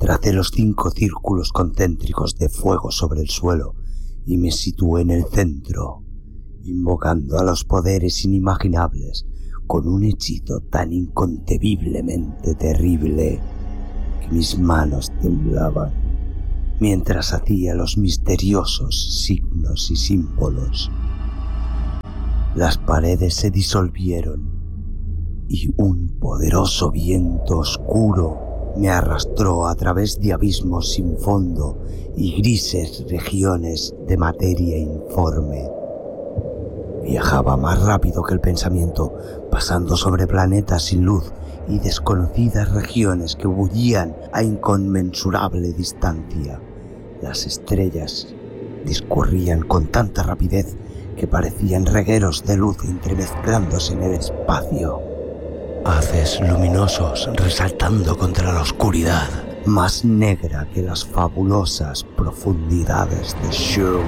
Tracé los 5 círculos concéntricos de fuego sobre el suelo y me situé en el centro, invocando a los poderes inimaginables con un hechizo tan incontebiblemente terrible que mis manos temblaban mientras hacía los misteriosos signos y símbolos. Las paredes se disolvieron y un poderoso viento oscuro me arrastró a través de abismos sin fondo y grises regiones de materia informe. Viajaba más rápido que el pensamiento, pasando sobre planetas sin luz y desconocidas regiones que bullían a inconmensurable distancia. Las estrellas discurrían con tanta rapidez que parecían regueros de luz entremezclándose en el espacio. Haces luminosos resaltando contra la oscuridad, más negra que las fabulosas profundidades de Shulk.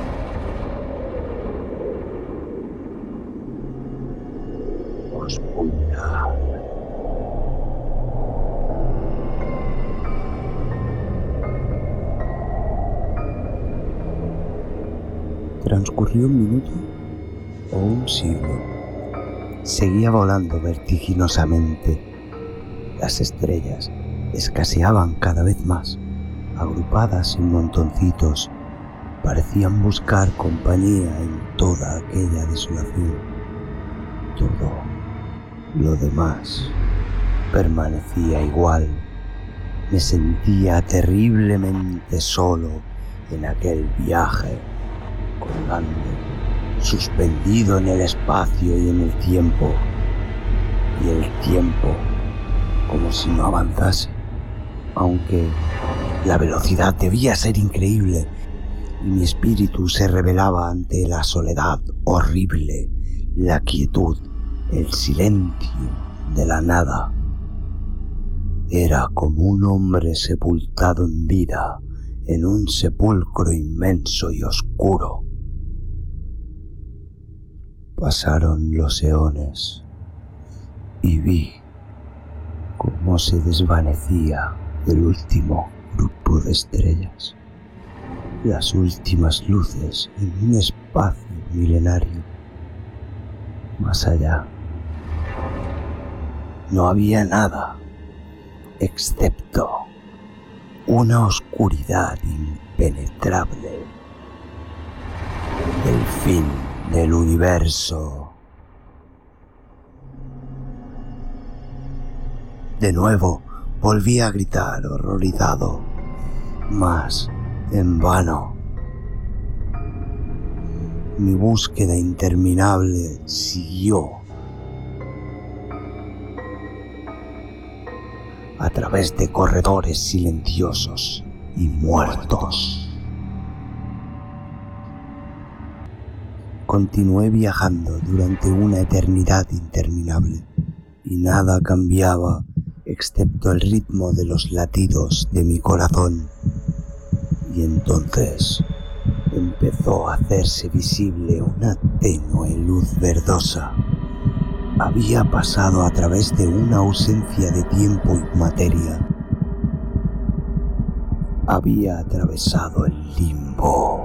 Oscuridad. Transcurrió un minuto o un siglo. Seguía volando vertiginosamente. Las estrellas escaseaban cada vez más, agrupadas en montoncitos. Parecían buscar compañía en toda aquella desolación. Todo lo demás permanecía igual. Me sentía terriblemente solo en aquel viaje, colgando, suspendido en el espacio y en el tiempo, y el tiempo como si no avanzase, aunque la velocidad debía ser increíble y mi espíritu se rebelaba ante la soledad horrible, la quietud, el silencio de la nada. Era como un hombre sepultado en vida en un sepulcro inmenso y oscuro. Pasaron los eones y vi cómo se desvanecía el último grupo de estrellas, las últimas luces en un espacio milenario. Más allá no había nada excepto una oscuridad impenetrable, el fin del universo. De nuevo volví a gritar horrorizado, mas en vano. Mi búsqueda interminable siguió a través de corredores silenciosos y muertos. Continué viajando durante una eternidad interminable y nada cambiaba excepto el ritmo de los latidos de mi corazón. Y entonces empezó a hacerse visible una tenue luz verdosa. Había pasado a través de una ausencia de tiempo y materia. Había atravesado el limbo.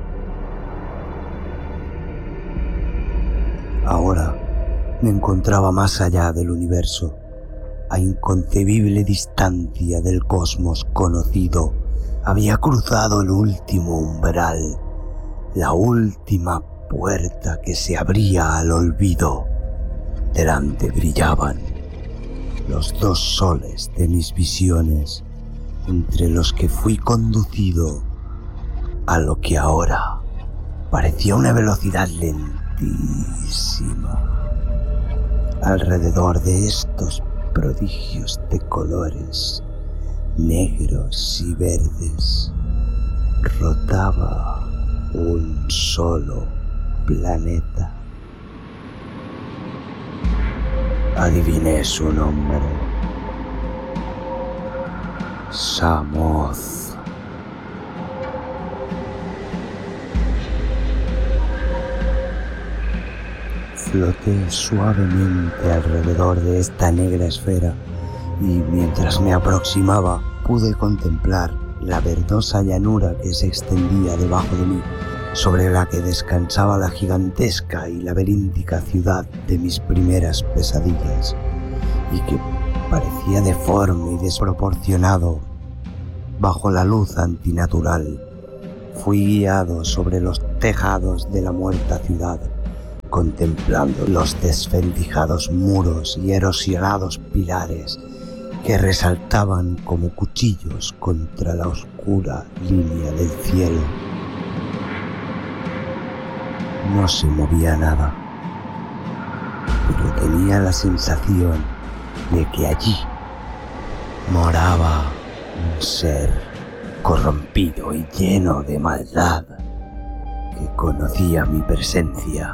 Ahora me encontraba más allá del universo, a inconcebible distancia del cosmos conocido. Había cruzado el último umbral, la última puerta que se abría al olvido. Delante brillaban los 2 soles de mis visiones, entre los que fui conducido a lo que ahora parecía una velocidad lentísima. Alrededor de estos prodigios de colores negros y verdes rotaba un solo planeta. Adiviné su nombre: Samoth. Floté suavemente alrededor de esta negra esfera y mientras me aproximaba pude contemplar la verdosa llanura que se extendía debajo de mí, sobre la que descansaba la gigantesca y laberíntica ciudad de mis primeras pesadillas, y que parecía deforme y desproporcionado bajo la luz antinatural. Fui guiado sobre los tejados de la muerta ciudad, contemplando los desvencijados muros y erosionados pilares que resaltaban como cuchillos contra la oscura línea del cielo. No se movía nada, pero tenía la sensación de que allí moraba un ser corrompido y lleno de maldad que conocía mi presencia.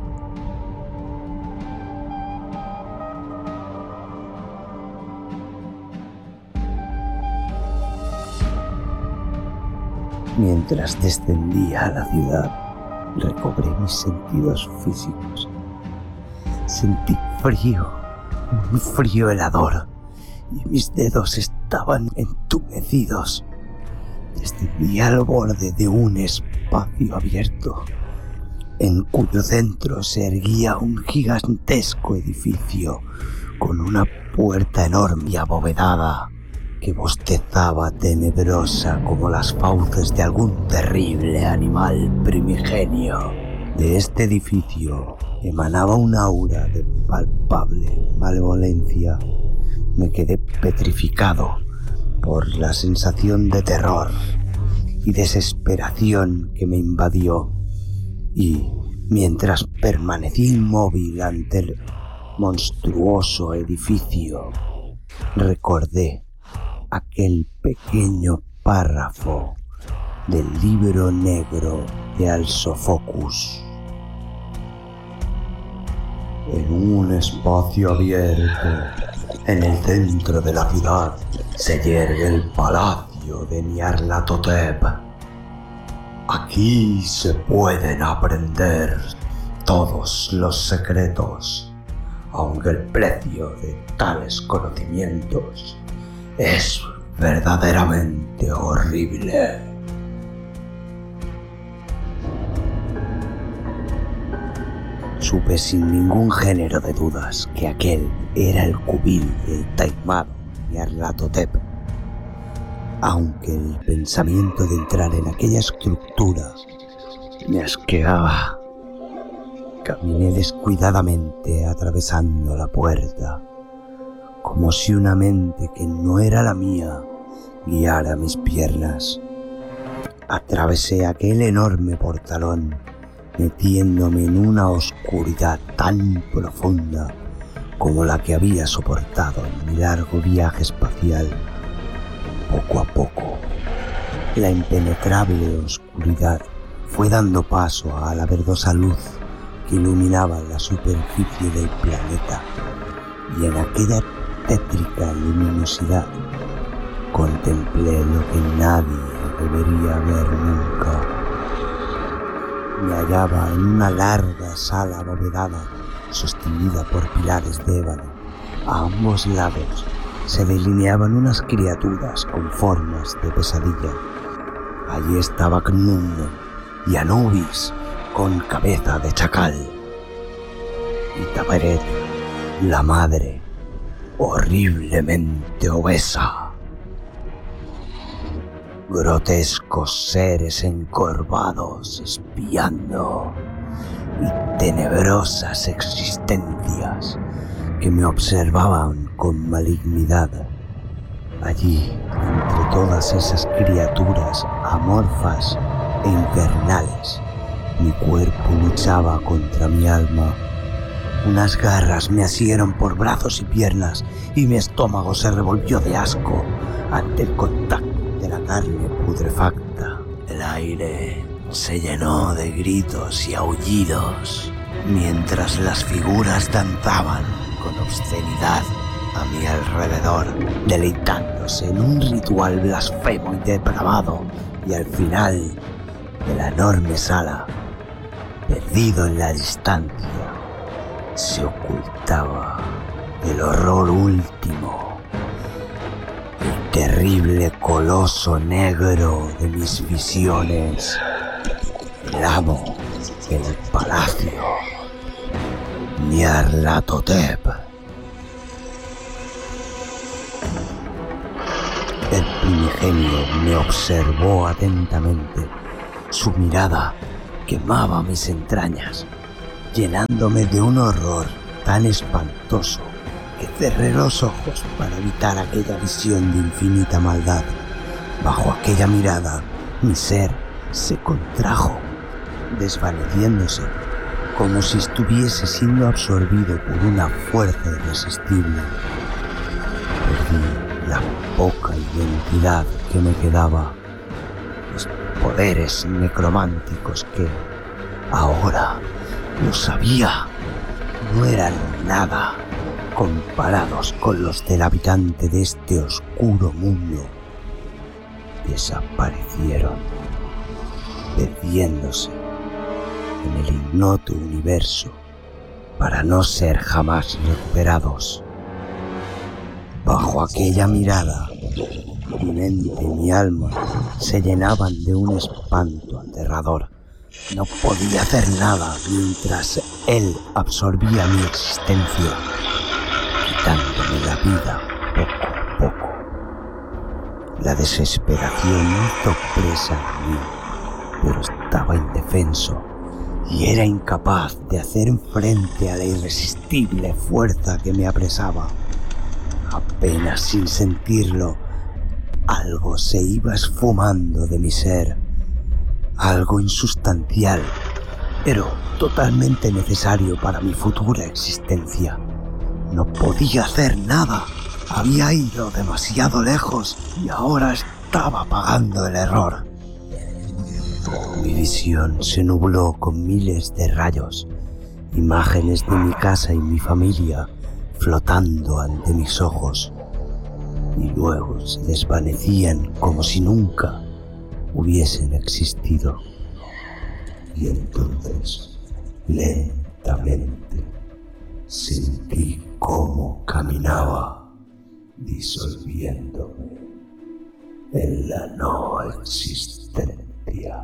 Mientras descendía a la ciudad, recobré mis sentidos físicos. Sentí frío, un frío helador, y mis dedos estaban entumecidos. Descendí al borde de un espacio abierto, en cuyo centro se erguía un gigantesco edificio con una puerta enorme y abovedada que bostezaba tenebrosa como las fauces de algún terrible animal primigenio. De este edificio emanaba un aura de palpable malevolencia. Me quedé petrificado por la sensación de terror y desesperación que me invadió, y mientras permanecí inmóvil ante el monstruoso edificio, recordé aquel pequeño párrafo del libro negro de Al-Sofocus. En un espacio abierto, en el centro de la ciudad, se yergue el palacio de Nyarlathotep. Aquí se pueden aprender todos los secretos, aunque el precio de tales conocimientos es verdaderamente horrible. Supe sin ningún género de dudas que aquel era el cubil del taimado Nyarlathotep. Aunque el pensamiento de entrar en aquella estructura me asqueaba, caminé descuidadamente atravesando la puerta, como si una mente que no era la mía guiara mis piernas. Atravesé aquel enorme portalón, metiéndome en una oscuridad tan profunda como la que había soportado en mi largo viaje espacial. Poco a poco, la impenetrable oscuridad fue dando paso a la verdosa luz que iluminaba la superficie del planeta, y en aquella tétrica luminosidad contemplé lo que nadie debería ver nunca. Me hallaba en una larga sala abovedada, sostenida por pilares de ébano. A ambos lados se delineaban unas criaturas con formas de pesadilla. Allí estaba Cnunno y Anubis con cabeza de chacal, y Taperet, la madre, horriblemente obesa. Grotescos seres encorvados espiando, y tenebrosas existencias que me observaban con malignidad. Allí, entre todas esas criaturas amorfas e infernales, mi cuerpo luchaba contra mi alma. Unas garras me asieron por brazos y piernas, y mi estómago se revolvió de asco ante el contacto de la carne putrefacta. El aire se llenó de gritos y aullidos, mientras las figuras danzaban con obscenidad a mi alrededor, deleitándose en un ritual blasfemo y depravado. Y al final de la enorme sala, perdido en la distancia, se ocultaba el horror último, el terrible coloso negro de mis visiones, el amo del palacio, Nyarlathotep. El primigenio me observó atentamente. Su mirada quemaba mis entrañas, llenándome de un horror tan espantoso que cerré los ojos para evitar aquella visión de infinita maldad. Bajo aquella mirada, mi ser se contrajo, desvaneciéndose, como si estuviese siendo absorbido por una fuerza irresistible. Perdí la poca identidad que me quedaba, los poderes necrománticos que, ahora lo sabía, no eran nada comparados con los del habitante de este oscuro mundo. Desaparecieron, perdiéndose en el ignoto universo para no ser jamás recuperados. Bajo aquella mirada, mi mente y mi alma se llenaban de un espanto aterrador. No podía hacer nada mientras él absorbía mi existencia, quitándome la vida poco a poco. La desesperación hizo presa en mí, pero estaba indefenso y era incapaz de hacer frente a la irresistible fuerza que me apresaba. Apenas sin sentirlo, algo se iba esfumando de mi ser, algo insustancial, pero totalmente necesario para mi futura existencia. No podía hacer nada, había ido demasiado lejos y ahora estaba pagando el error. Mi visión se nubló con miles de rayos, imágenes de mi casa y mi familia flotando ante mis ojos, y luego se desvanecían como si nunca hubiesen existido. Y entonces, lentamente, sentí cómo caminaba, disolviéndome en la no existencia.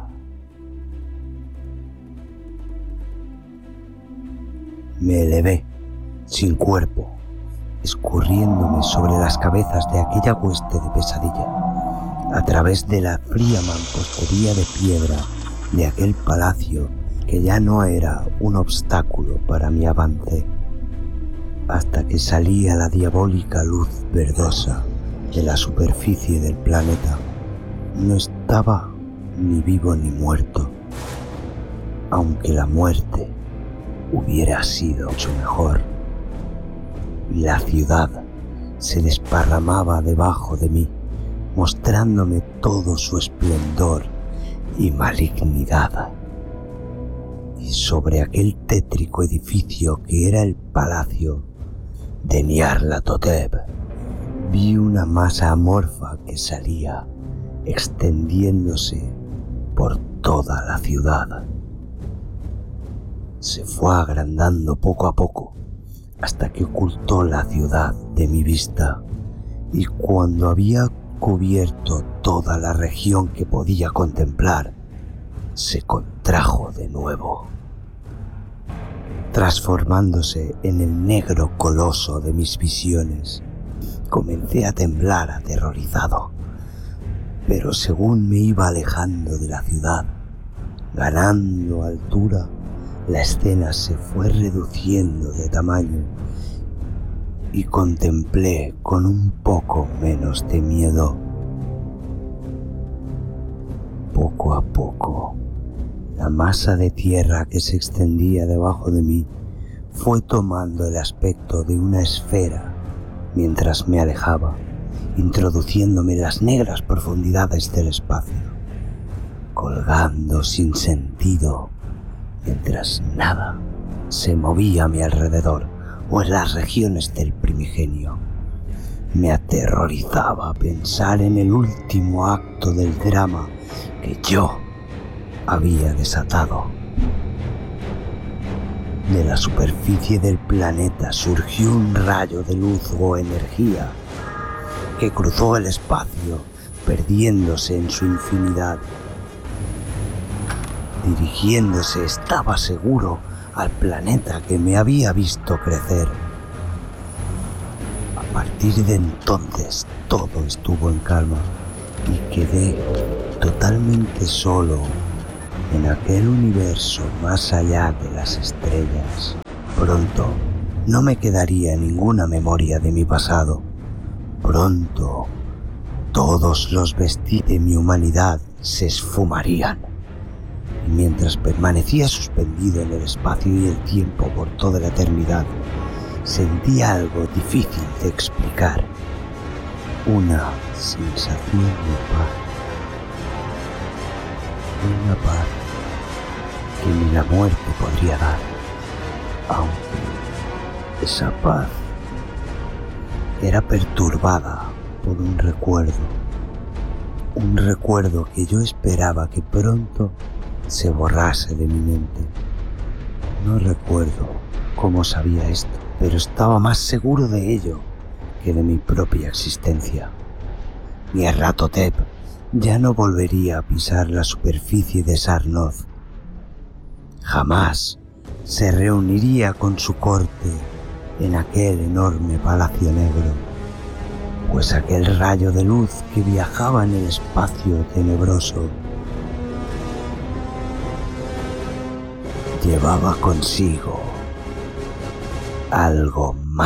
Me elevé, sin cuerpo, escurriéndome sobre las cabezas de aquella hueste de pesadilla, a través de la fría mampostería de piedra de aquel palacio que ya no era un obstáculo para mi avance, hasta que salí a la diabólica luz verdosa de la superficie del planeta. No estaba ni vivo ni muerto, aunque la muerte hubiera sido mucho mejor. La ciudad se desparramaba debajo de mí, mostrándome todo su esplendor y malignidad. Y sobre aquel tétrico edificio que era el palacio de Nyarlathotep, vi una masa amorfa que salía, extendiéndose por toda la ciudad. Se fue agrandando poco a poco, hasta que ocultó la ciudad de mi vista, y cuando había cubierto toda la región que podía contemplar, se contrajo de nuevo, transformándose en el negro coloso de mis visiones. Comencé a temblar aterrorizado, pero según me iba alejando de la ciudad, ganando altura, la escena se fue reduciendo de tamaño y contemplé con un poco menos de miedo. Poco a poco, la masa de tierra que se extendía debajo de mí fue tomando el aspecto de una esfera mientras me alejaba, introduciéndome en las negras profundidades del espacio, colgando sin sentido mientras nada se movía a mi alrededor o en las regiones del primigenio. Me aterrorizaba pensar en el último acto del drama que yo había desatado. De la superficie del planeta surgió un rayo de luz o energía que cruzó el espacio, perdiéndose en su infinidad. Dirigiéndose, estaba seguro, al planeta que me había visto crecer. A partir de entonces, todo estuvo en calma y quedé totalmente solo en aquel universo más allá de las estrellas. Pronto no me quedaría ninguna memoria de mi pasado. Pronto todos los vestigios de mi humanidad se esfumarían. Y mientras permanecía suspendido en el espacio y el tiempo por toda la eternidad, sentía algo difícil de explicar. Una sensación de paz. Una paz que ni la muerte podría dar. Aunque esa paz era perturbada por un recuerdo que yo esperaba que pronto se borrase de mi mente. No recuerdo cómo sabía esto, pero estaba más seguro de ello que de mi propia existencia. Nyarlathotep ya no volvería a pisar la superficie de Sarnoth. Jamás se reuniría con su corte en aquel enorme palacio negro, pues aquel rayo de luz que viajaba en el espacio tenebroso llevaba consigo algo